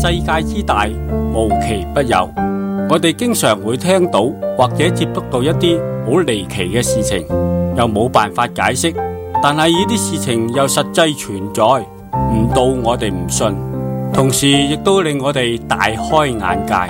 世界之大，無奇不有。我哋經常會聽到或者接觸到一啲好離奇嘅事情，又冇辦法解釋，但係呢啲事情又實際存在，唔到我哋唔信，同時亦都令我哋大開眼界。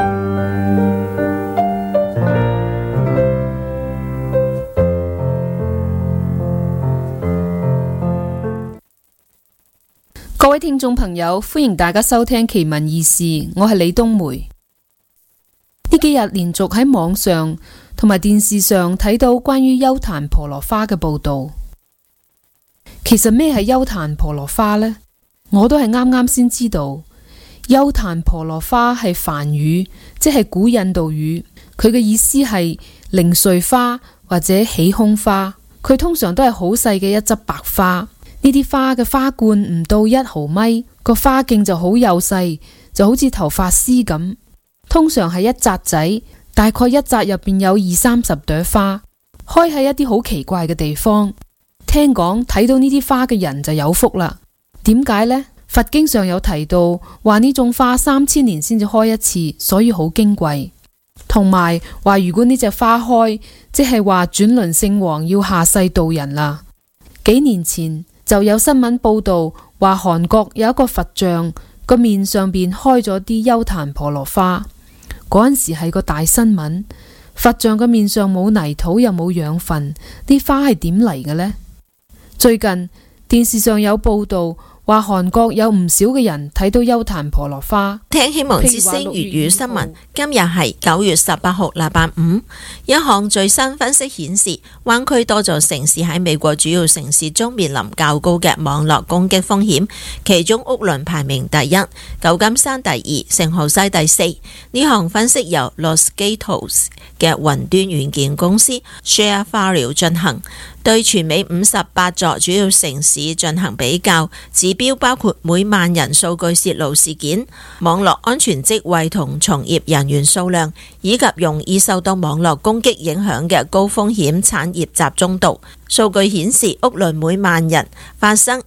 各位聽眾朋友，歡迎大家收聽奇聞異事，我係李冬梅。呢幾日連續喺網上同埋電視上睇到關於優壇婆羅花嘅報道。其實咩係優壇婆羅花呢？我都係啱啱先知道。優壇婆羅花係梵語，即係古印度語，佢嘅意思係零碎花或者起空花。佢通常都係好細嘅一執白花。呢啲花嘅花冠唔到1毫米，個花徑就好幼細，就好似頭髮絲咁。通常係一紮仔，大概一紮入邊有20-30朵花，開喺一啲好奇怪嘅地方。聽講睇到呢啲花嘅人就有福啦。點解呢？佛經上有提到話呢種花3000年先至開一次，所以好矜貴。同埋話如果呢隻花開，即係話轉輪聖王要下世度人啦。幾年前就有新聞報道話韓國有一個佛像個面上邊開咗啲優壇婆羅花，嗰陣時係個大新聞。佛像個面上冇泥土又冇養分，啲花係點嚟嘅呢？最近電視上有報道話韓國有唔少嘅人睇到優壇婆羅花。 聽希望之聲粵語新聞，今日係9月18號禮拜五。一項最新分析顯示，灣區多座城市喺美國主要城市中面臨較高嘅網絡攻擊風險，其中屋崙排名第一，舊金山第二，聖荷西第四。呢項分析由 Los Gatos 嘅雲端軟件公司 ShareFile 進行，對全美58座主要城市進行比較，指標包括每萬人數據洩露事件、網絡安全職位同從業人員數量，以及容易受到網絡攻擊影響嘅高風險產業集中度。數據顯示，屋崙每萬人發生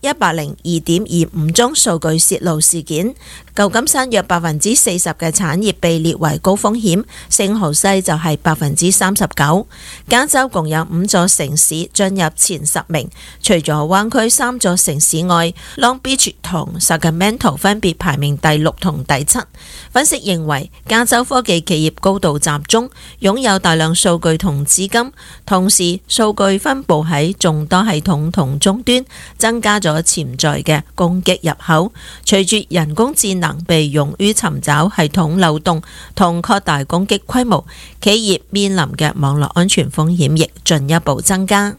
102.25宗數據洩露事件。舊金山約40%嘅產業被列為高風險，聖荷西就係39%。加州共有5座城市進入前10名，除咗灣區3座城市外，Long Beach 同 Sacramento 分別排名第6同第7。分析認為，加州科技企業高度集中，擁有大量數據同資金，同時數據分佈喺眾多系統同終端，增加咗潛在嘅攻擊入口。隨住人工智能被用於尋找系統漏洞同擴大攻擊規模，企業面臨嘅網絡安全風險亦進一步增加。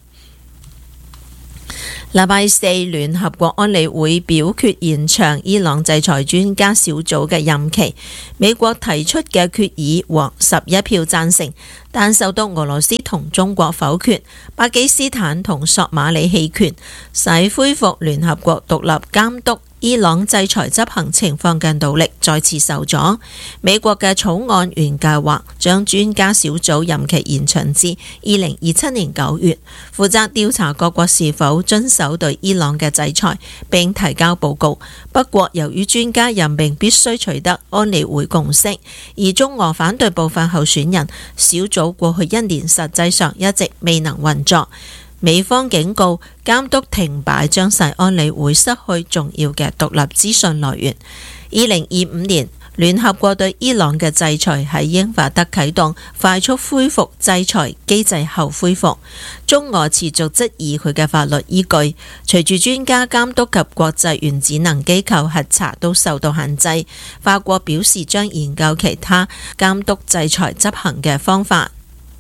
禮拜四，聯合國安理會表決延長伊朗制裁專家小組嘅任期。美國提出嘅決議獲11票贊成，但受到俄羅斯同中國否決，巴基斯坦同索馬里棄權，使恢復聯合國獨立監督伊朗制裁執行情況嘅努力再次受阻。美國嘅草案原計劃將專家小組任期延長至2027年9月，負責調查各國是否遵守對伊朗嘅制裁，並提交報告。不過，由於專家任命必須取得安理會共識，而中俄反對部分候選人，小組過去1年實際上一直未能運作。美方警告，監督停擺將使安理會失去重要嘅獨立資訊來源。2025年，聯合國對伊朗嘅制裁喺英法德啟動快速恢復制裁機制後恢復。中俄持續質疑佢嘅法律依據。隨住專家監督及國際原子能機構核查都受到限制，法國表示將研究其他監督制裁執行嘅方法。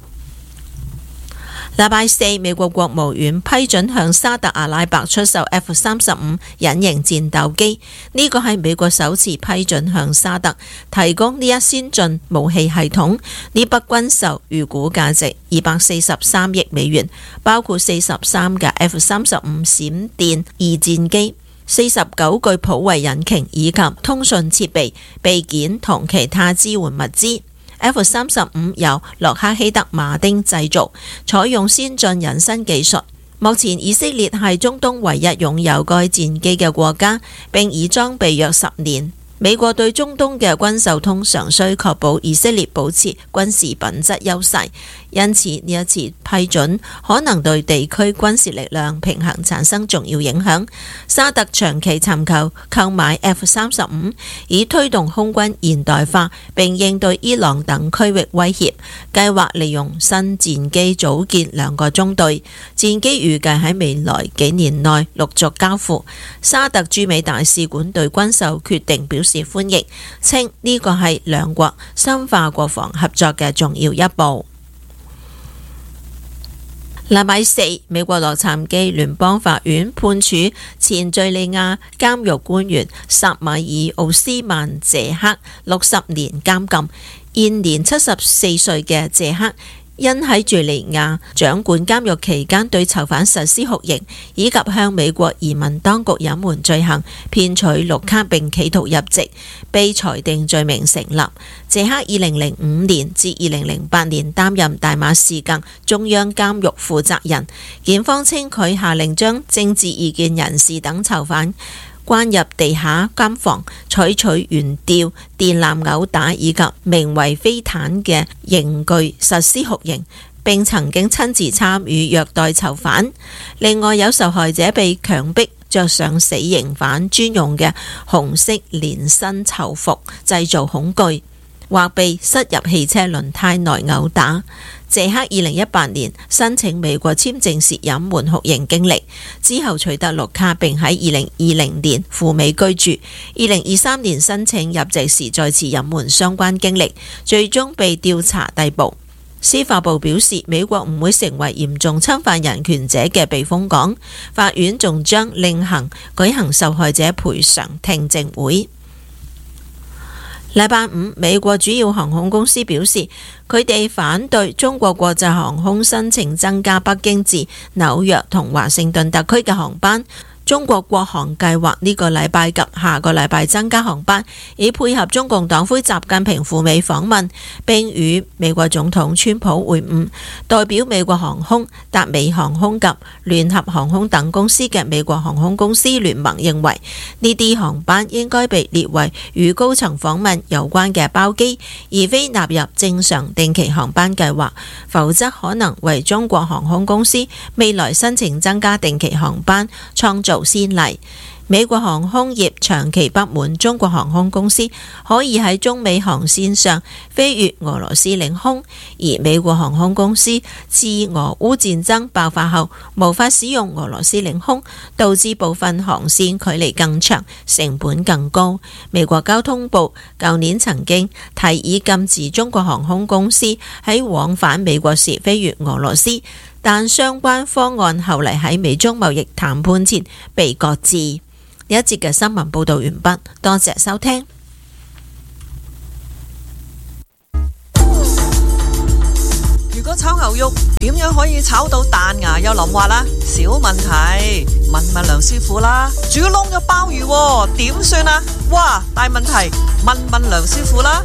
禮拜四，美國國務院批准向沙特阿拉伯出售 F-35 隱形戰鬥機，呢個係美國首次批准向沙特提供呢一先進武器系統。呢筆軍售預估價值243億美元，包括43架 F-35 閃電二戰機、49具普惠引擎以及通訊設備、備件同其他支援物資。F-35 由洛克希德馬丁製造，採用先進隱身技術。目前以色列係中東唯一擁有該戰機嘅國家，並已裝備約10年。 美國對中東嘅軍售通常需確保以色列保持軍事品質優勢，因此呢一次批准可能對地區軍事力量平衡產生重要影響。沙特長期尋求購買 F-35，以推動空軍現代化並應對伊朗等區域威脅，計劃利用新戰機組建2個中隊，戰機預計喺未來幾年內陸續交付。沙特駐美大使館對軍售決定表示歡迎，稱呢個係兩國深化國防合作嘅重要一步。禮拜四，美國洛杉磯聯邦法院判處前敘利亞監獄官員薩米爾奧斯曼謝克60年監禁。現年74歲嘅謝克因喺敘利亞掌管監獄期間對囚犯實施酷刑，以及向美國移民當局隱瞞罪行、騙取綠卡並企圖入籍，被裁定罪名成立。謝克2005年至2008年擔任大馬士革中央監獄負責人。檢方稱佢下令將政治異見人士等囚犯關入地下監房，採取懸吊、電纜毆打以及名為飛毯嘅刑具實施酷刑，並曾經親自參與虐待囚犯。另外有受害者被強迫着上死刑犯專用嘅紅色連身囚服，製造恐懼，或被塞入汽車輪胎內毆打。謝克2018年申請美國簽證時隱瞞酷刑經歷，之後取得綠卡並喺2020年赴美居住。2023年申請入籍時再次隱瞞相關經歷，最終被調查逮捕。司法部表示，美國唔會成為嚴重侵犯人權者嘅避風港。法院仲將另行舉行受害者賠償聽證會。禮拜五，美國主要航空公司表示，佢哋反對中國國際航空申請增加北京至紐約同華盛頓特區嘅航班。中國國航計劃呢個禮拜及下個禮拜增加航班，以配合中共黨魁習近平赴美訪問，並與美國總統川普會晤。代表美國航空、達美航空及聯合航空等公司嘅美國航空公司聯盟認為，呢啲航班應該被列為與高層訪問有關嘅包機，而非納入正常定期航班計劃，否則可能為中國航空公司未來申請增加定期航班創造先例。美國航空業長期不滿中國航空公司可以喺中美航線上飛越俄羅斯領空，而美國航空公司自俄烏戰爭爆發後無法使用俄羅斯領空，導致部分航線距離更長，成本更高。美國交通部舊年曾經提議禁止中國航空公司喺往返美國時飛越俄羅斯，但相關方案後嚟喺美中貿易談判前被擱置。呢一節嘅新聞報道完畢，多謝收聽。 如果炒牛肉點樣可以炒到彈牙又腍滑啦？小問題，問問梁師傅啦。煮燶咗鮑魚點算啊？哇，大問題，問問梁師傅啦。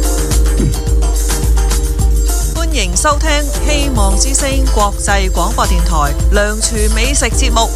歡迎收聽希望之聲國際廣播電台梁廚美食節目。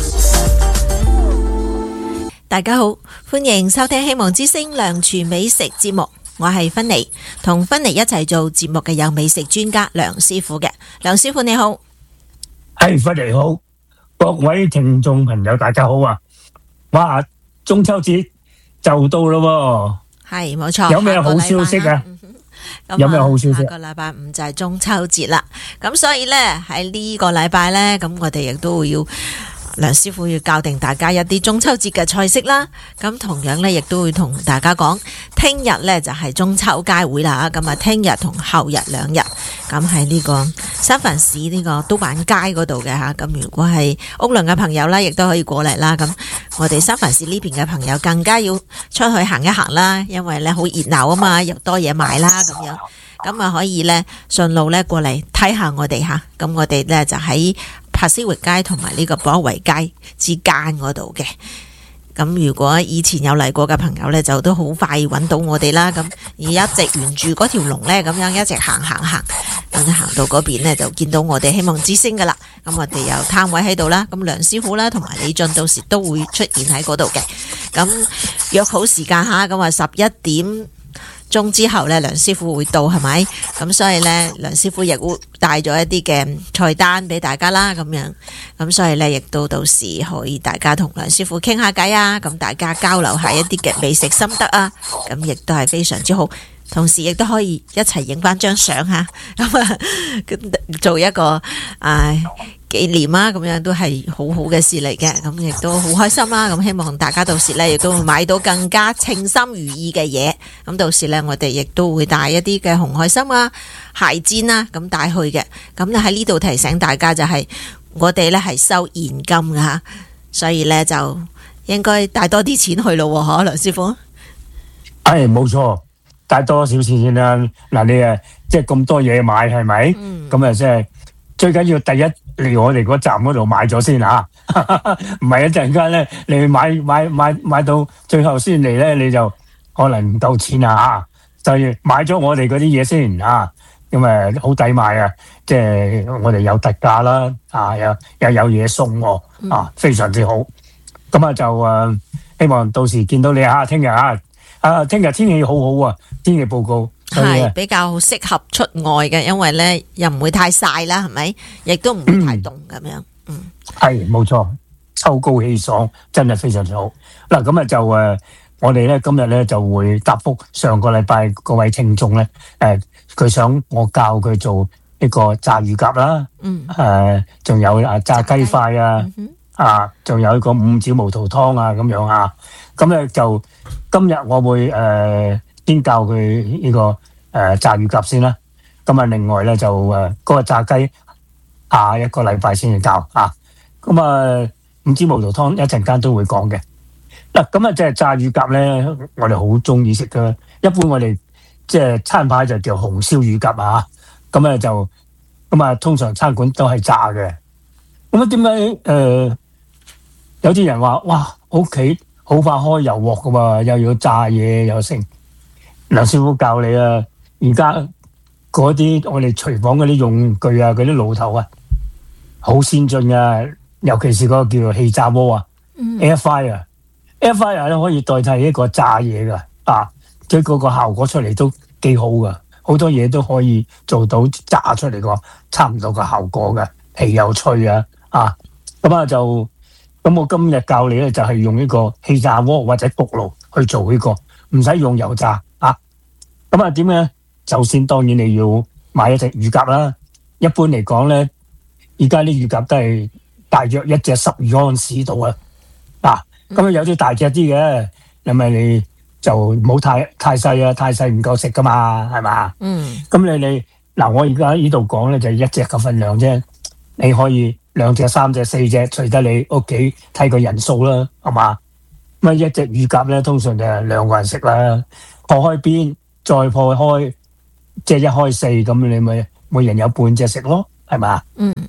大家好，歡迎收聽希望之聲梁廚美食節目，我係芬妮，同芬妮一齊做節目嘅有美食專家梁師傅嘅。梁師傅你好。 係，芬妮好，各位聽眾朋友大家好啊！哇，中秋節就到咯喎。 係，冇錯。 有咩好消息啊？有咩好消息？ 下個禮拜五就係中秋節啦，咁所以呢，喺呢個禮拜呢，咁我哋亦都會要梁師傅要教定大家一啲中秋節嘅菜式啦。咁同樣呢，亦都會同大家講，聽日呢就係中秋佳會啦。咁啊，聽日同後日2日，咁喺呢個三藩市呢個都板街嗰度嘅吓。咁如果係屋崙嘅朋友呢，亦都可以過嚟啦。咁我哋三藩市呢邊嘅朋友更加要出去行一行啦，因為呢好熱鬧啊嘛，又多嘢買啦咁樣。咁啊可以呢順路呢過嚟睇下我哋吓。咁我哋呢就喺柏斯域街同埋呢個博維街之間嗰度嘅。咁如果以前有嚟過嘅朋友呢，就都好快揾到我哋啦。咁而一直沿住嗰條龍呢，咁樣一直行，咁行到嗰邊呢，就見到我哋希望之星噶啦。咁我哋有攤位喺度啦。咁梁師傅啦同埋李俊到時都會出現喺嗰度嘅。 咁約好時間吓，咁話11點鐘之後呢，梁師傅會到係咪？咁所以呢，梁師傅亦會帶咗一啲嘅菜單俾大家啦，咁樣。咁所以呢，亦都到時可以大家同梁師傅傾下偈啊，咁大家交流下一啲嘅美食心得啊，咁亦都係非常之好。同時亦都可以一齊影翻張相吓，咁啊做一個紀念啊，咁樣都係好好嘅事嚟嘅，咁亦都好開心啦。咁希望大家到時呢亦都會買到更加稱心如意嘅嘢。咁到時呢，我哋亦都會帶一啲嘅紅海參啊、蟹煎啊咁帶去嘅。咁咧喺呢度提醒大家就係、我哋呢係收現金㗎吓，所以呢就應該帶多啲錢去咯，嗬，梁師傅。 冇錯。帶多少錢先啦？嗱，你即係咁多嘢買係咪？咁即係最緊要第一嚟我哋嗰站嗰度買咗先嚇，唔係一陣間咧，你買到最後先嚟咧，你就可能唔夠錢啊嚇！就買咗我哋嗰啲嘢先嚇，咁好抵買啊！即係我哋有特價啦，又有嘢送喎，非常之好。咁就希望到時見到你嚇，聽日嚇。聽日天氣好好啊，天氣報告係比較適合出外嘅，因為咧又唔會太曬啦，係咪？亦都唔會太凍咁樣。 係冇錯，秋高氣爽，真係非常之好。嗱，咁就我哋咧今日咧就會答覆上個禮拜嗰位聽眾咧，佢想我教佢做呢個炸乳鴿啦，仲有炸雞塊啊，仲有一個五指毛肚湯啊咁樣啊，咁咧就。今日我會先教佢呢個炸乳鴿先啦，咁另外咧就嗰個炸雞下一個禮拜先至教啊，咁五指毛肚湯一陣間都會講嘅。嗱，咁即係炸乳鴿咧，我哋好中意食嘅，一般我哋即係餐牌就叫紅燒乳鴿啊，咁通常餐館都係炸嘅。咁點解有啲人話哇屋企好快開油鑊噶嘛，又要炸嘢又剩。梁師傅教你啊，而家嗰啲我哋廚房嗰啲用具啊，嗰啲爐頭啊，好先進啊，尤其是嗰個叫做氣炸鍋啊，air fryer 咧可以代替一個炸嘢噶，即係嗰個效果出嚟都幾好噶，好多嘢都可以做到炸出嚟個差唔多個效果嘅，皮又脆咁我今日教你咧就係用呢個氣炸鍋或者焗爐去做呢個，唔使用油炸啊。咁點咧？首先當然你要買一隻乳鴿啦。一般嚟講咧，而家啲乳鴿都係大約一隻12盎司度啊。咁有啲大隻啲嘅，因為你就唔好太細啊，太細唔夠食噶嘛，係嘛？咁你我而家呢度講咧就係一隻嘅份量啫，你可以2隻、3隻、4隻，隨得你屋企睇個人數啦，係嘛？咁一隻乳鴿咧，通常就係2個人食啦，破開邊，再破開，即係1開4，咁你咪每人有半隻食咯，係嘛？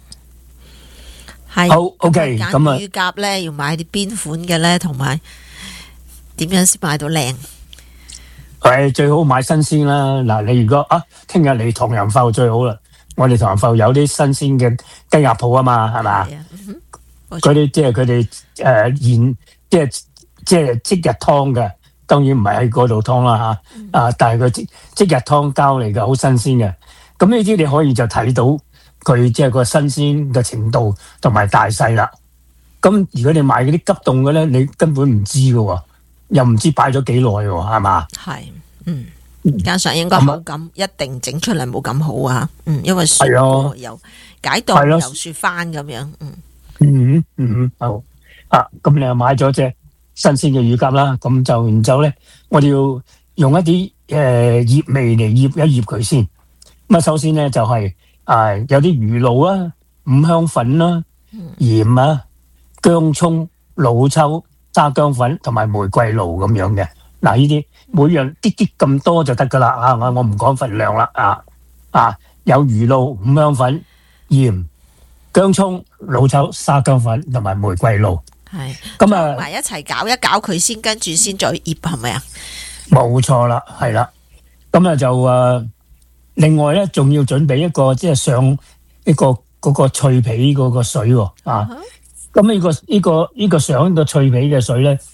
係。 好 ，OK，咁乳鴿咧要買啲邊款嘅咧，同埋點樣先買到靚？ 係最好買新鮮啦。嗱，你如果聽日嚟唐人埠最好啦。我哋唐人埠有啲新鮮嘅雞鴨鋪啊嘛，係嘛？嗰啲即係佢哋現即係即日劏嘅，當然唔係喺嗰度劏啦嚇。但係佢即日劏交嚟嘅，好新鮮嘅。咁呢啲你可以就睇到佢即係個新鮮嘅程度同埋大細啦。咁如果你買嗰啲急凍嘅咧，你根本唔知嘅喎，又唔知擺咗幾耐喎，係嘛？係， 加上應該口感一定整出嚟冇咁好啊，因為雪過又解凍又雪翻咁樣， 好咁你又買咗隻新鮮嘅乳鴿啦，咁就然之後咧，我哋要用一啲醃味嚟醃一醃佢先。咁首先咧就係有啲魚露啦、五香粉啦、鹽啊、薑葱、老抽、沙薑粉同埋玫瑰露咁樣嘅。嗱，呢啲每樣啲啲咁多就得噶啦，我唔講份量啦，有魚露、五香粉、鹽、薑葱、老抽、沙薑粉同埋玫瑰露， 係咁埋一齊攪一攪佢先，跟住先再醃，係咪啊？ 冇錯啦，係啦，咁就另外咧，仲要準備一個即係上一個嗰個脆皮嗰個水喎，咁呢個上個脆皮嘅水咧。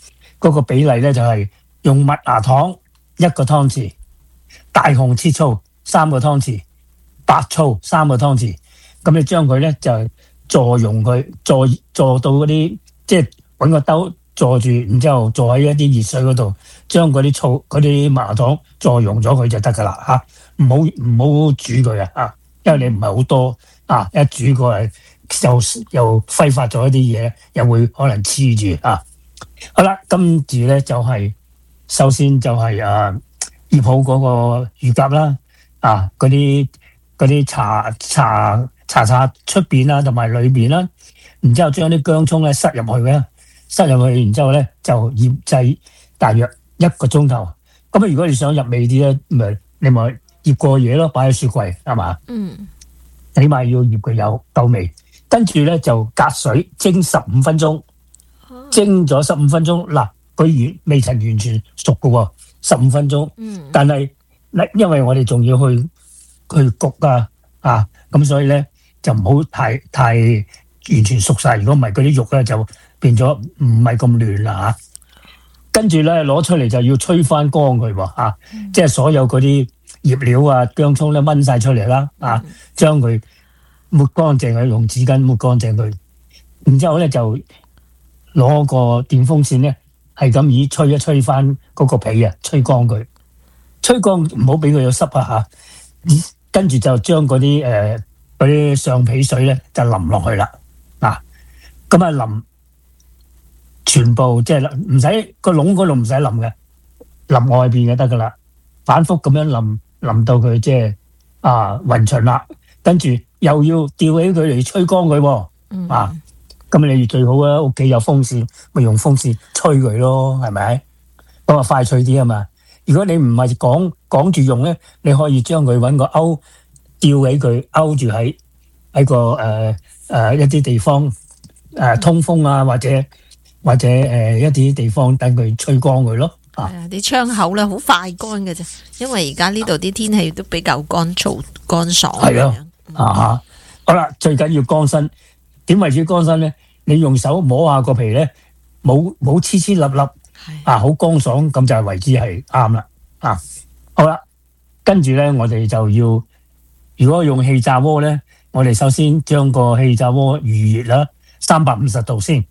嗰個比例咧就係用麥芽糖1個湯匙，大紅切醋3個湯匙，白醋3個湯匙。咁你將佢咧就坐溶佢，坐到嗰啲即係揾個兜坐住，然之後坐喺一啲熱水嗰度，將嗰啲醋嗰啲麥芽糖坐溶咗佢就得噶啦嚇。唔好煮佢啊，因為你唔係好多啊，一煮過嚟又揮發咗一啲嘢，又會可能黐住啊。好啦，跟住咧就係、首先就係醃好嗰個乳鴿啦，嗰啲茶出邊啦，同埋裏邊啦，然之後將啲薑葱咧塞入去，然之後咧就醃製大約1個鐘頭。咁如果你想入味啲咧，你咪醃過嘢咯，擺喺雪櫃係嘛？起碼要醃佢有夠味。跟住咧就隔水蒸15分鐘，蒸咗15分鐘，嗱佢未曾完全熟嘅喎，15分鐘。但係因為我哋仲要去焗咁所以咧就唔好太完全熟晒。如果唔係嗰啲肉咧就變咗唔係咁嫩啦嚇。跟住咧攞出嚟就要吹翻乾佢喎，即係所有嗰啲醃料薑葱咧炆晒出嚟啦，將佢抹乾淨佢，用紙巾抹乾淨佢，然之後咧就攞個電風扇咧係咁以吹一吹翻嗰個皮吹乾佢，吹乾唔好俾佢有濕嚇。跟住就將嗰啲上皮水咧就淋落去啦，咁淋全部即係唔使個籠嗰度唔使淋嘅，淋外邊就得噶啦，反覆咁樣淋到佢即係勻勻啦，跟住又要吊起佢嚟吹乾佢喎，咁你最好啊屋企有風扇，咪用風扇吹佢咯，係咪？咁快脆啲啊嘛。如果你唔係講住用咧，你可以將佢揾個鈎吊起佢，勾住喺個一啲地方通風或者一啲地方等佢吹乾佢咯。 啲窗口咧好快乾嘅啫，因為而家呢度啲天氣都比較乾燥乾爽。係啊，好啦，最緊要乾身。點為之乾身咧？你用手摸下個皮咧，冇黐黐粒粒。好乾爽，咁就係為之係啱啦。好啦，跟住咧，我哋就要，如果用氣炸鍋咧，我哋首先將個氣炸鍋預熱啦，350度先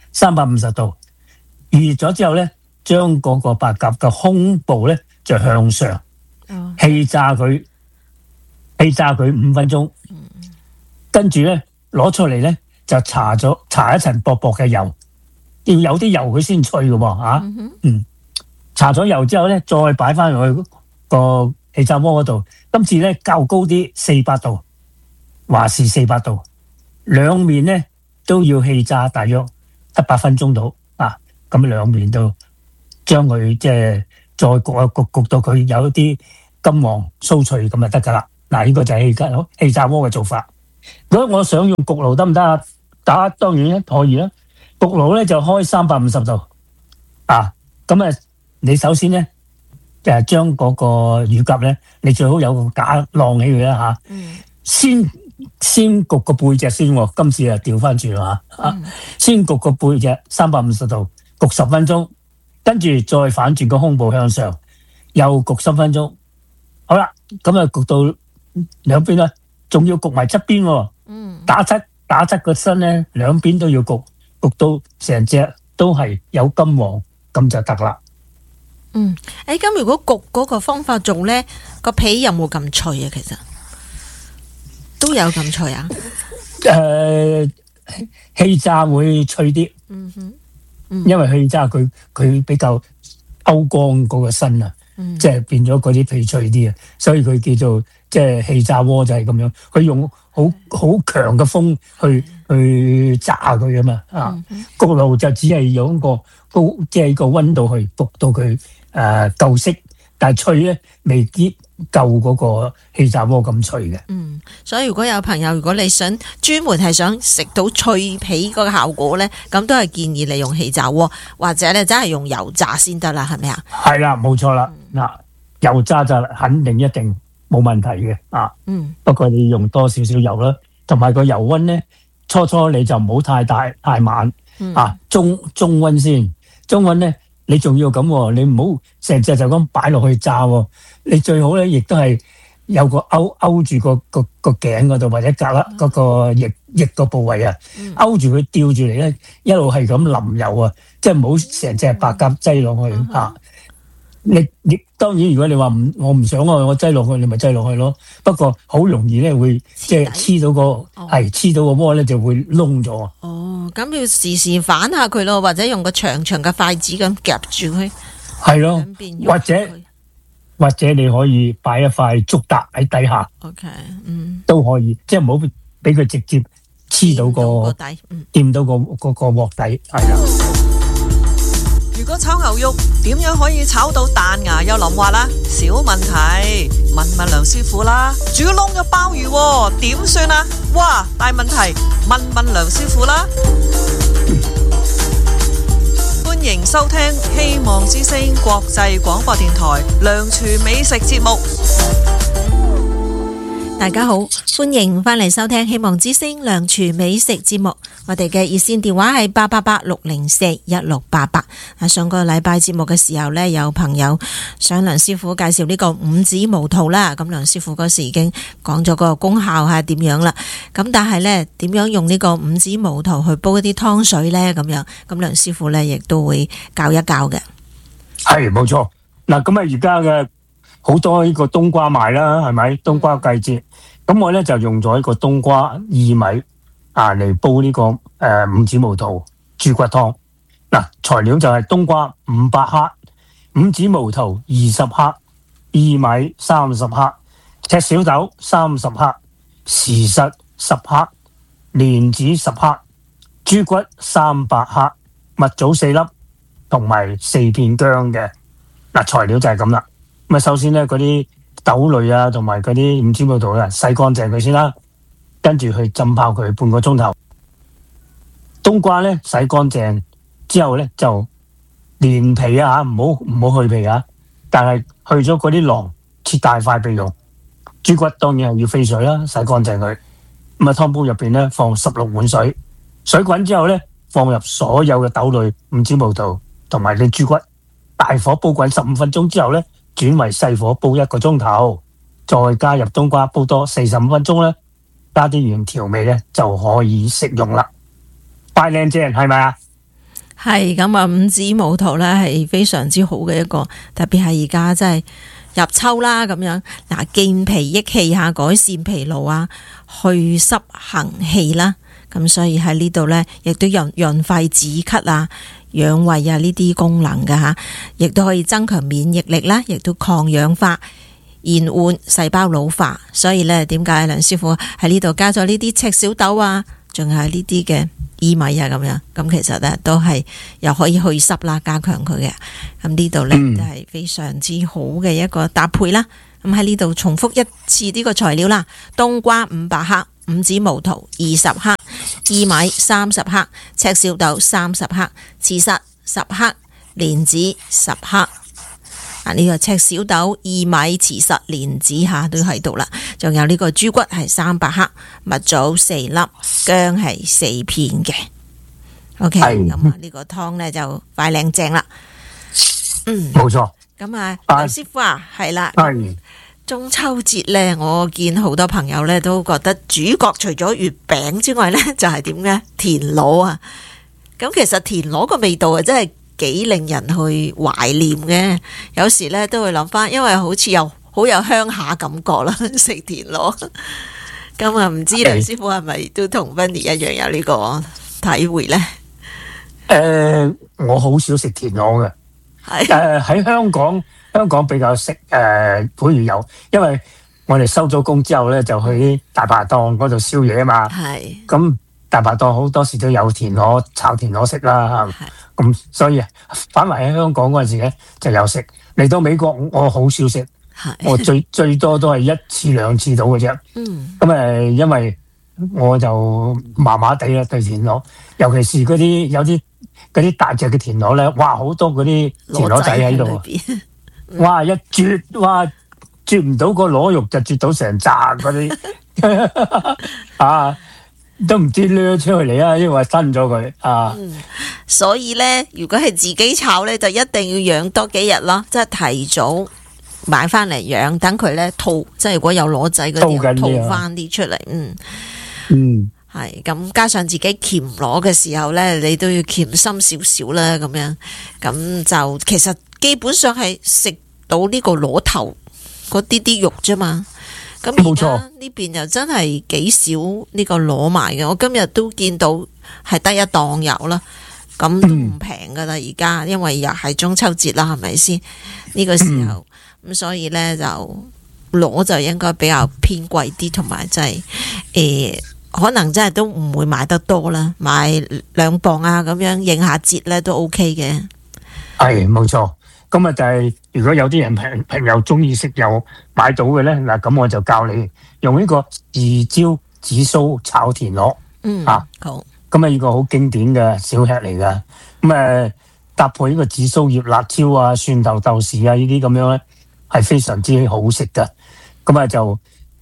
，350度預熱咗之後咧，將嗰個白鴿嘅胸部咧就向上，氣炸佢5分鐘，跟住咧攞出嚟咧就搽一層薄薄嘅油。要有啲油佢先脆嘅喎，搽咗油之後咧，再擺翻落去個氣炸鍋嗰度。今次咧較高啲，400度，華氏400度，兩面咧都要氣炸大約7-8分鐘到咁兩面都將佢即係再焗到佢有啲金黃酥脆咁就得噶啦。呢個就係氣炸鍋嘅做法。如果我想用焗爐得唔得啊？當然可以啦。焗爐咧就開350度，咁你首先咧就係將嗰個乳鴿咧，你最好有個架晾起佢啦先焗個背脊先，今次調翻轉啦先焗個背脊350度焗10分鐘，跟住再反轉個胸部向上，又焗10分鐘。好啦，咁焗到兩邊啦，仲要焗埋側邊，打側個身咧，兩邊都要焗到成隻都係有金黃，咁就得啦。 咁如果焗嗰個方法做咧，個皮有冇咁脆啊？其實都有咁脆啊？ 氣炸會脆啲，因為氣炸佢比較勾光嗰個身啊，即係變咗嗰啲皮脆啲啊，所以佢叫做即係氣炸鍋就係咁樣，佢用好強嘅風去炸佢啊嘛，焗爐就只係用個高即係個溫度去焗到佢夠色，但係脆咧未必夠嗰個氣炸鍋咁脆嘅。 所以如果有朋友，如果你想專門係想食到脆皮嗰個效果咧，咁都係建議你用氣炸鍋，或者咧真係用油炸先得啦，係咪啊？ 係啦，冇錯啦。油炸就肯定一定冇問題嘅不過你用多少少油啦，同埋個油溫咧，初你就唔好太大太慢中溫先。中溫咧， 你仲要咁喎，你唔好成隻就咁擺落去炸喎。你最好咧，亦都係有個勾住個頸嗰度，或者嗰個翼個部位啊，勾住佢吊住嚟咧，一路係咁淋油啊，即係唔好成隻白鴿擠落去嚇。你當然，如果你話我唔想我擠落去，你咪擠落去咯。不過好容易咧會即係黐到個鍋咧就會窿咗。 哦，咁要時時反下佢咯，或者用個長長嘅筷子咁夾住佢。 係咯，或者你可以擺一塊竹笪喺底下。 OK， 都可以，即係唔好俾佢直接黐到個底， 掂到個鑊底，係啦。 如果炒牛肉點樣可以炒到彈牙又腍滑啦？小問題，問梁師傅啦。煮燶咗鮑魚點算啊？哇，大問題，問梁師傅啦。歡迎收聽希望之聲國際廣播電台梁廚美食節目。 大家好，歡迎翻嚟收聽希望之聲梁廚美食節目。我哋嘅熱線電話係888-604-1688。上個禮拜節目嘅時候呢，有朋友想梁師傅介紹呢個五指毛肚啦。咁梁師傅嗰時已經講咗個功效係點樣啦。咁但係呢，點樣用呢個五指毛肚去煲一啲湯水呢？咁樣，咁梁師傅呢亦都會教一教嘅。 係冇錯。嗱，咁啊而家嘅好多呢個冬瓜賣啦，係咪？冬瓜季節，咁我呢就用咗一個冬瓜薏米嚟煲呢個五指毛肚豬骨湯。嗱，材料就係冬瓜500克、五指毛肚20克、薏米30克、赤小豆30克、豉實10克、蓮子10克、豬骨300克、蜜棗4粒，同埋4片薑嘅。嗱，材料就係咁啦。咁啊，首先咧嗰啲豆類啊，同埋嗰啲五指毛肚啊，洗乾淨佢先啦，跟住去浸泡佢半個鐘頭。冬瓜咧洗乾淨之後咧就連皮啊，唔好去皮啊，但係去咗嗰啲囊，切大塊備用。豬骨當然係要飛水啦，洗乾淨佢。咁啊，湯煲入邊咧放16碗水，水滾之後咧放入所有嘅豆類、五指毛肚同埋啲豬骨，大火煲滾15分鐘之後咧，轉為細火煲1個鐘頭，再加入冬瓜煲多45分鐘咧，加啲鹽調味咧就可以食用啦。快靚正係咪啊？ 係咁啊，五指毛肚咧係非常之好嘅一個，特別係而家真係入秋啦咁樣。嗱，健脾益氣下，改善疲勞啊，去濕行氣啦。咁所以喺呢度咧，亦都有潤肺止咳啊、養胃啊呢啲功能㗎吓，亦都可以增強免疫力啦，亦都抗氧化、延緩細胞老化。所以咧，點解梁師傅喺呢度加咗呢啲赤小豆啊，仲有呢啲嘅薏米啊咁樣？咁其實咧都係又可以去濕啦，加強佢嘅。咁呢度咧都係非常之好嘅一個搭配啦。咁喺呢度重複一次呢個材料啦：冬瓜500克、五指毛肚20克、薏米30克、赤小豆30克、豉實10克、蓮子10克。呢個赤小豆、薏米、豉實、蓮子下都喺度啦。仲有呢個豬骨係300克，蜜棗4粒，薑係4片嘅。OK， 咁啊呢個湯呢就快靚正啦。 冇錯。 咁啊，梁師傅啊，係啦。中秋節呢，我見好多朋友呢都覺得主角除咗月餅之外呢，就係點嘅田螺啊。咁其實田螺個味道啊，真係幾令人去懷念嘅。有時呢都會諗翻，因為好似又好有鄉下感覺啦，食田螺。咁啊，唔知梁師傅係咪都同 Vinny 一樣有呢個體會呢？ 我好少食田螺嘅。喺香港比較食普如有，因為我哋收咗工之後咧，就去啲大排檔嗰度宵夜啊嘛。係。咁大排檔好多時都有田螺炒田螺食啦。係。咁所以反為喺香港嗰陣時咧就有食。嚟到美國我好少食。係。我最多都係1次2次到嘅啫。咁因為我就麻麻地啦對田螺，尤其是嗰啲大隻嘅田螺咧，哇好多嗰啲田螺仔喺度。哇！一啜，哇啜唔到個螺肉就啜到成扎嗰啲啊，都唔知掠出去嚟啊，因為伸咗佢啊。 所以呢，如果係自己炒呢，就一定要養多幾日咯，即係提早買翻嚟養，等佢呢吐，即係如果有螺仔嗰啲吐翻啲出嚟。係咁，加上自己鉗螺嘅時候呢，你都要鉗深少少啦，咁樣咁就其實基本上係食到呢個螺頭嗰啲肉啫嘛。咁而家呢邊又真係幾少呢個螺賣嘅，我今日都見到係得一檔有啦，咁都唔平噶啦而家，因為又係中秋節啦，係咪先呢個時候咁，所以呢，就螺就應該比較偏貴啲，同埋真係可能真係都唔會買得多啦，買2磅啊咁樣應下節咧都 OK 嘅。 係冇錯，咁啊就係如果有啲人朋友中意食又買到嘅咧，嗱咁我就教你用呢個豉椒紫蘇炒田螺。 好。 咁啊呢個好經典嘅小吃嚟噶，咁搭配呢個紫蘇葉、辣椒啊、蒜頭、豆豉啊呢啲咁樣咧，係非常之好食噶。咁啊就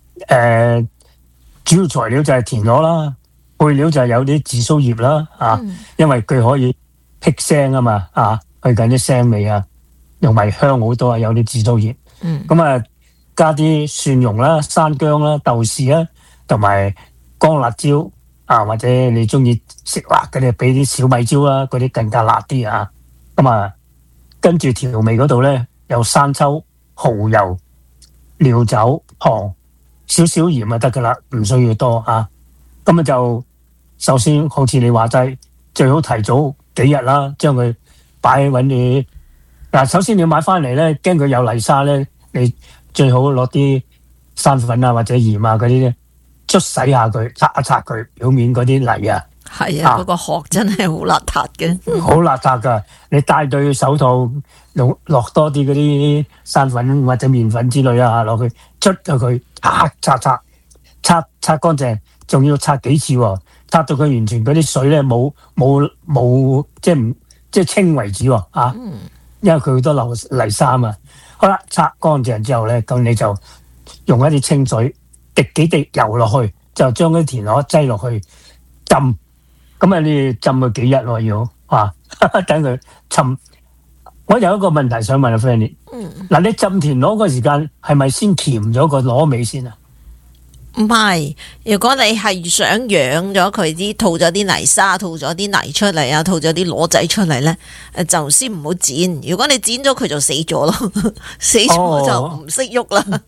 主要材料就係田螺啦，配料就係有啲紫蘇葉啦，因為佢可以辟腥啊嘛，去緊啲腥味啊，同埋香好多啊，有啲紫蘇葉。咁啊加啲蒜蓉啦、山薑啦、豆豉啦，同埋乾辣椒或者你中意食辣嘅，你俾啲小米椒啦，嗰啲更加辣啲啊。咁啊跟住調味嗰度咧，有生抽、蠔油、料酒、糖。少少鹽就得噶啦，唔需要多啊。咁就首先好似你話齋，最好提早幾日啦，將佢擺喺搵你。首先你買翻嚟咧，驚佢有泥沙咧，你最好攞啲生粉啊或者鹽啊嗰啲咧，捽洗下佢，擦一擦佢表面嗰啲泥啊。 係啊，嗰個殼真係好邋遢嘅， 好邋遢噶。你戴對手套，落多啲嗰啲生粉或者麵粉之類啊落去，捽咗佢，擦乾淨，仲要擦幾次喎，擦到佢完全嗰啲水咧冇即係清為止喎。因為佢好多泥沙啊嘛。好啦，擦乾淨之後咧，咁你就用一啲清水滴幾滴油落去，就將啲田螺擠落去浸。咁你浸佢幾日喎要等佢浸。我有一個問題想問阿 Fanny，你浸田螺嗰時間係咪先鉗咗個螺尾先啊？ 唔係，如果你係想養咗佢啲，吐咗啲泥沙，吐咗啲泥出嚟啊，吐咗啲螺仔出嚟咧，就先唔好剪。如果你剪咗佢就死咗咯，死咗就唔識喐啦。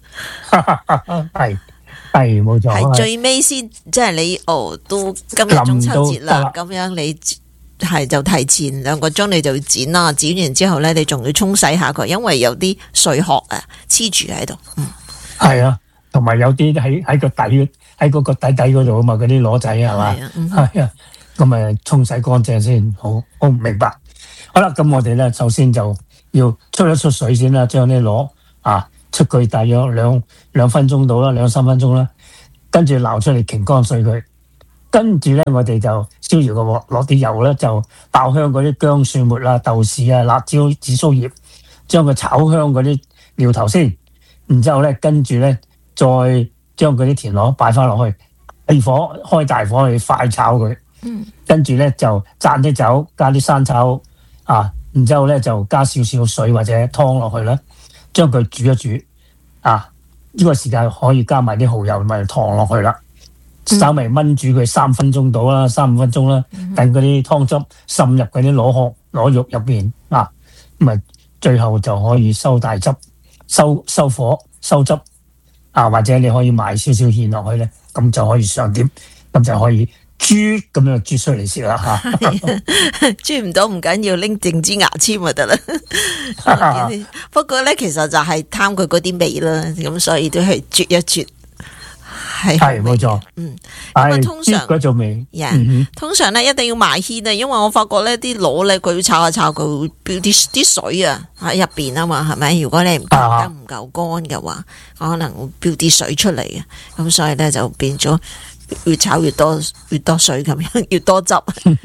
係冇錯， 係最尾先，即係你都今日中秋節啦，咁樣你係就提前2個鐘你就要剪啦，剪完之後咧，你仲要沖洗下佢，因為有啲碎殼黐住喺度。 係啊，同埋有啲喺個底，喺嗰個底嗰度啊嘛，嗰啲螺仔係嘛，係啊，咁沖洗乾淨先，好明白。好啦，咁我哋咧首先就要出一出水先啦，將啲螺出佢大約兩分鐘到啦，2-3分鐘啦，跟住撈出嚟擎乾水佢，跟住咧我哋就燒熱個鑊，落啲油咧就爆香嗰啲薑蒜末啊、豆豉啊、辣椒、紫蘇葉，將佢炒香嗰啲料頭先，然之後咧跟住咧再將嗰啲田螺擺翻落去，開大火去快炒佢，跟住咧就灒啲酒，加啲生抽然之後咧就加少少水或者湯落去啦。將佢煮一煮，呢個時間可以加埋啲蠔油同埋糖落去啦，稍微燜煮佢3分鐘到啦，3-5分鐘啦，等嗰啲湯汁滲入嗰啲螺肉入邊，咁最後就可以收大汁，收火收汁，或者你可以埋少少芡落去咧，咁就可以上碟，咁就可以啜咁樣啜出嚟食啦吓， 啜唔到唔緊要，拎正支牙籤就得啦。不過咧，其實就係貪佢嗰啲味啦，咁所以都係啜一啜。係冇錯， 咁通常嗰種味， 通常咧一定要埋芡啊，因為我發覺咧啲螺咧佢要炒下炒，佢會飆啲水啊喺入邊啊嘛，係咪？如果你唔焗得唔夠乾嘅話，可能會飆啲水出嚟嘅，咁所以咧就變咗越炒越多水咁樣，越多汁。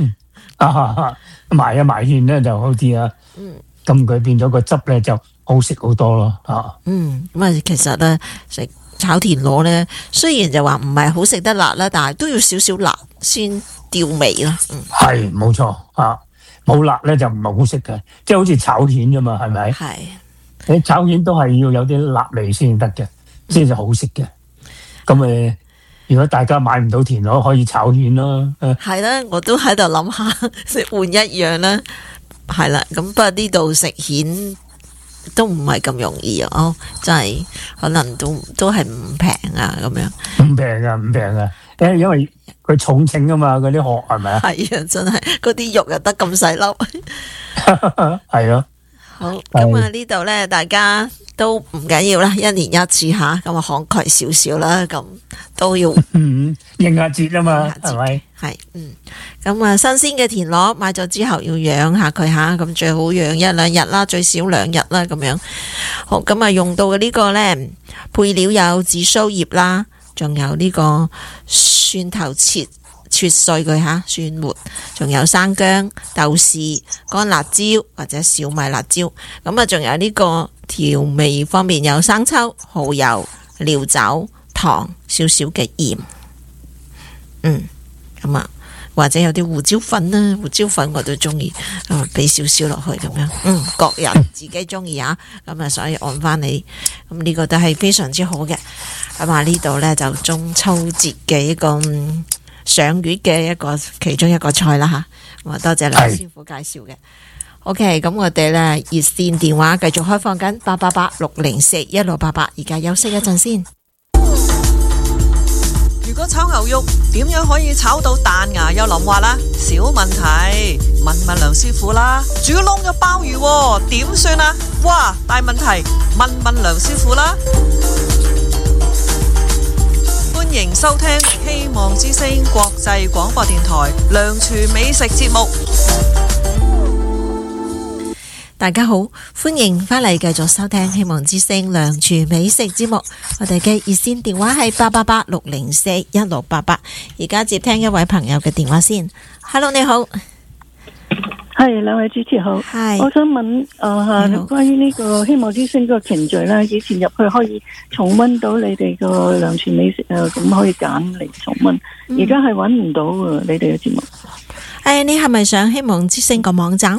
埋芡咧就好啲啊，咁佢變咗個汁咧就好食好多咯， 咁其實咧食炒田螺咧，雖然就話唔係好食得辣啦，但係都要少少辣先調味啦。 係冇錯冇辣咧就唔係好食嘅，即係好似炒蜆啫嘛，係咪？ 係。 你炒蜆都係要有啲辣味先得嘅，先至好食嘅。咁如果大家買唔到田螺，可以炒蜆咯。 係啦，我都喺度諗下換一樣啦。係啦，咁不過呢度食蜆都唔係咁容易啊，真係可能都係唔平啊咁樣。 唔平啊，因為佢重稱啊嘛，嗰啲殼係咪啊？ 係啊，真係嗰啲肉又得咁細粒。 係咯。 好，咁啊呢度呢，大家都唔緊要啦，一年一次吓，咁啊慷慨少少啦，咁都要應下節啊嘛，係咪？ 係，咁啊新鮮嘅田螺買咗之後要養下佢吓，咁最好養一兩日啦，最少2日啦，咁樣。好，咁啊用到嘅呢個呢，配料有紫蘇葉啦，仲有呢個蒜頭切碎佢吓，蒜末，仲有生薑、豆豉、乾辣椒或者小米辣椒。咁啊，仲有呢個調味方面有生抽、蠔油、料酒、糖、少少嘅鹽。咁啊，或者有啲胡椒粉啦，胡椒粉我都中意，俾少少落去咁樣。各人自己中意啊。咁啊，所以按翻你，咁呢個都係非常之好嘅。咁啊，呢度呢，就中秋節嘅一個上月嘅其中一個菜啦吓，咁啊多謝梁師傅介紹嘅。OK， 咁我哋呢熱線電話繼續開放緊888-604-1688，而家休息一陣先。 如果炒牛肉點樣可以炒到彈牙又淋滑啦？小問題，問梁師傅啦。煮燶咗鮑魚點算啊？哇，大問題，問梁師傅啦。歡迎收聽希望之聲國際廣播電台梁廚美食節目。 大家好，歡迎返嚟繼續收聽希望之聲梁廚美食節目。我哋嘅熱線電話係888-604-1688。而家接聽一位朋友嘅電話先。Hello， 你好。 係，兩位主持好。 係， 我想問關於呢個希望之星個程序啦，以前入去可以重溫到你哋個梁廚美食咁可以揀嚟重溫。而家係揾唔到你哋嘅節目。 你係咪上希望之星個網站？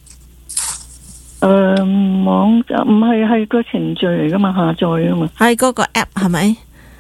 網站唔係個程序嚟噶嘛，下載噶嘛。係嗰個 app 係咪？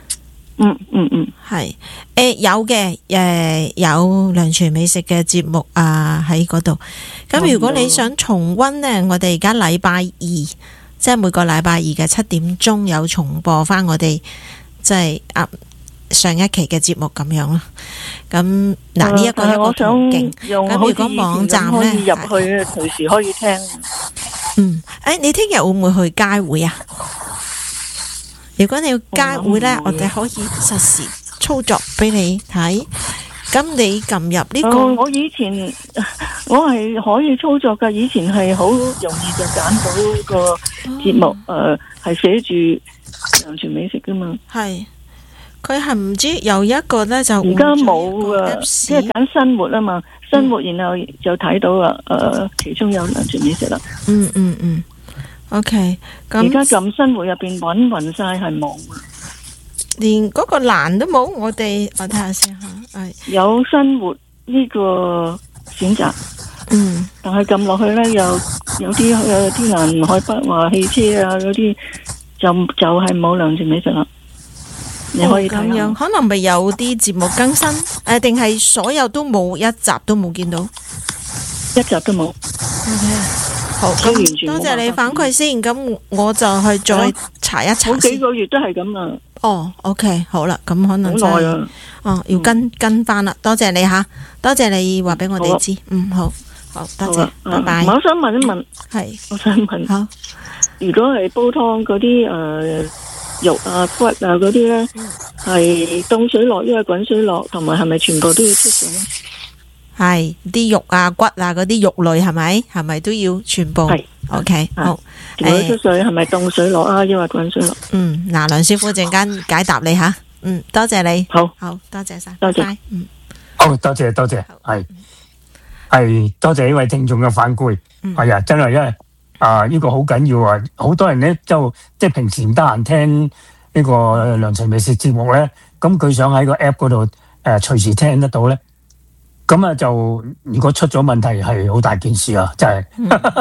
係有嘅，有梁廚美食嘅節目啊喺嗰度。咁如果你想重溫呢，我哋而家禮拜二，即係每個禮拜二嘅7點鐘有重播翻我哋即係上一期嘅節目咁樣咯。咁嗱呢一個途徑。咁如果網站呢， 可以入去隨時可以聽。 你聽日會唔會去街會啊？如果你要街會呢，我哋可以實時操作俾你睇。咁你撳入呢個， 我以前我係可以操作噶，以前係好容易就揀到個節目，係寫住梁廚美食噶嘛。係， 佢係唔知有一個呢就而家冇啊，即係揀生活啊嘛，生活然後就睇到啦，其中有梁廚美食啦。OK， 咁而家撳生活入邊搵晒係冇， 連嗰個欄都冇。我睇下先吓， 有生活呢個選擇，但係撳落去咧，有啲欄海北話汽車啊嗰啲，就係冇梁廚美食啦。你可以睇下， 可能咪有啲節目更新，定係所有都冇，一集都冇見到， 一集都冇。 好，咁多謝你反饋先，咁我就去再查一查先。 好幾個月都係咁啦。 OK， 好啦，咁可能好耐啊。 要跟翻啦。多謝你吓，多謝你話俾我哋知。好，多謝，拜拜。 我想問一問，我想問， 好， 如果係煲湯嗰啲肉啊骨啊嗰啲咧，係凍水落，因為滾水落，同埋係咪全部都要出水咧？ 係啲肉啊骨啊嗰啲肉類係咪都要全部？係 OK 好。 全部出水係咪凍水落啊？因為滾水落。 嗱，梁師傅陣間解答你吓。多謝你。好，多謝晒。 多謝。 好，多謝，係多謝呢位聽眾嘅反饋。係啊，真係因為呢個好緊要啊！好多人咧就即係平時唔得閒聽呢個梁廚美食節目咧，咁佢想喺個 app 嗰度隨時聽得到咧。 咁啊就如果出咗問題係好大件事啊，真係。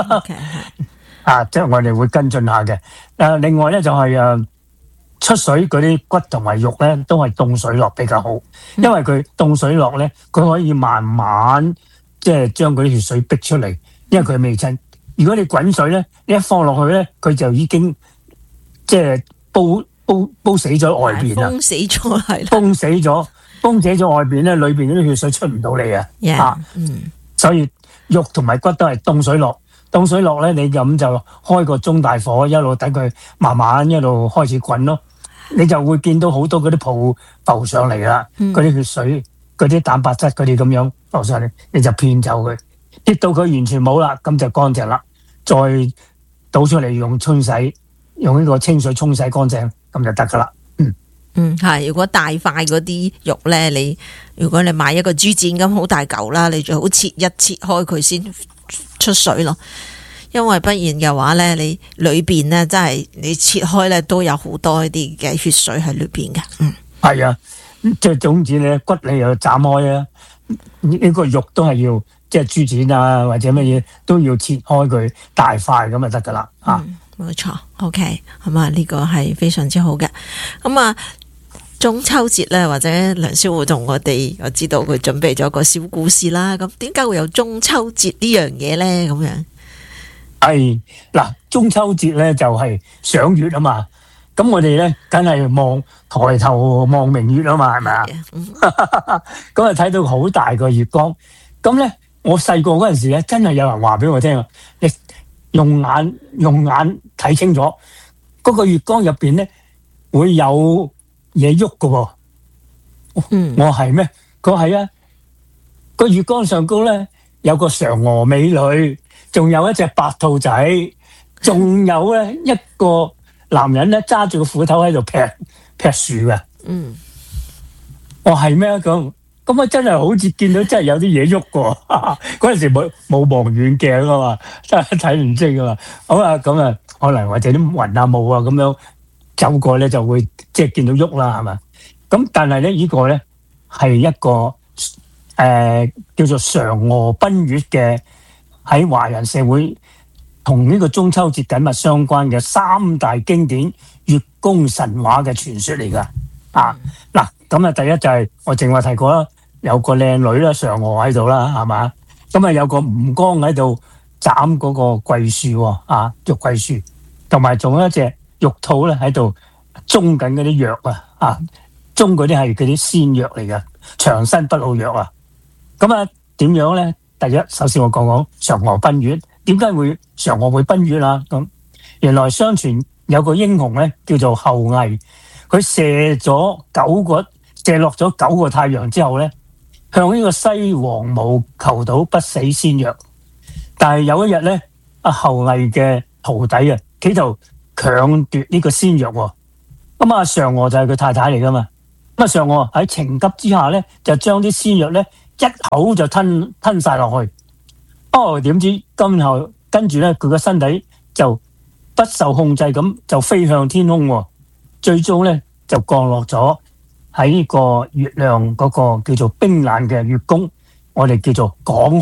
即係我哋會跟進下嘅。另外咧就係出水嗰啲骨同埋肉咧，都係凍水落比較好，因為佢凍水落咧，佢可以慢慢即係將嗰啲血水逼出嚟，因為佢未親。如果你滾水咧，你一放落去咧，佢就已經即係煲死咗外邊啦， 封死咗係啦， 封死咗外邊咧，裏邊嗰啲血水出唔到嚟啊！所以肉同埋骨都係凍水落。凍水落咧，你咁就開個中大火，一路等佢慢慢一路開始滾咯。你就會見到好多嗰啲泡浮上嚟啦，嗰啲血水、嗰啲蛋白質嗰啲咁樣浮上嚟，你就騙走佢，跌到佢完全冇啦，咁就乾淨啦。再倒出嚟用呢個清水沖洗乾淨，咁就得噶啦。 係。如果大塊嗰啲肉咧，如果你買一個豬展咁好大嚿啦，你最好切開佢先出水咯。因為不然嘅話咧，你裏邊咧真係你切開咧都有好多一啲嘅血水喺裏邊嘅。 係啊，即係總之咧，骨你又斬開啊，呢個肉都係要即係豬展啊或者乜嘢都要切開佢大塊咁就得噶啦。 冇錯，OK， 咁啊呢個係非常之好嘅。咁啊中秋節咧，或者梁師傅同我知道佢準備咗個小故事啦。咁點解會有中秋節呢樣嘢咧？咁樣係嗱，中秋節咧就係賞月啊嘛。咁我哋咧梗係抬頭望明月啊嘛，係咪啊？咁啊睇到好大個月光。咁咧我細個嗰陣時咧，真係有人話俾我聽，你用眼睇清楚，嗰個月光入邊咧會有嘢喐噶喎。我係咩？佢係啊，個月光上高咧有個嫦娥美女，仲有一隻白兔仔，仲有咧一個男人咧揸住個斧頭喺度劈樹嘅。我係咩？咁啊真係好似見到真係有啲嘢喐過。嗰陣時冇望遠鏡啊嘛，真係睇唔清啊嘛。好啊，咁啊可能或者啲雲啊霧啊咁樣走過咧就會即係見到喐啦，係嘛？咁但係咧呢個咧係一個叫做嫦娥奔月嘅，喺華人社會同呢個中秋節緊密相關嘅三大經典月宮神話嘅傳說嚟噶。嗱，咁啊第一就係我正話提過啦，有個靚女啦，嫦娥喺度啦，係嘛？咁啊有個吳剛喺度斬嗰個桂樹喎，玉桂樹，同埋仲有一隻玉兔咧喺度種緊嗰啲藥啊，種嗰啲係嗰啲仙藥嚟嘅，長生不老藥啊。咁啊點樣咧？第一，首先我講講嫦娥奔月，點解會嫦娥會奔月啊？咁原來相傳有個英雄咧叫做后羿，佢射落咗9個太陽之後咧，向呢個西王母求到不死仙藥。但係有一日咧，后羿嘅徒弟企圖強奪呢個仙藥喎。咁啊嫦娥就係佢太太嚟噶嘛。咁啊嫦娥喺情急之下咧，就將啲仙藥咧一口就吞晒落去。點知跟住咧，佢個身體就不受控制咁就飛向天空喎。最終咧就降落咗喺呢個月亮嗰個叫做冰冷嘅月宮，我哋叫做港